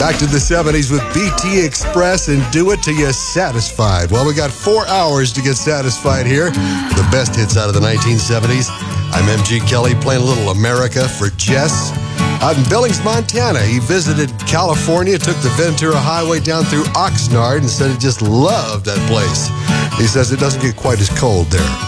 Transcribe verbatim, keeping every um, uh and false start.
Back to the seventies with B T Express and Do It Till You're Satisfied. Well, we got four hours to get satisfied here. The best hits out of the nineteen seventies. I'm M G Kelly playing a little America for Jess. Out in Billings, Montana, he visited California, took the Ventura Highway down through Oxnard and said he just loved that place. He says it doesn't get quite as cold there.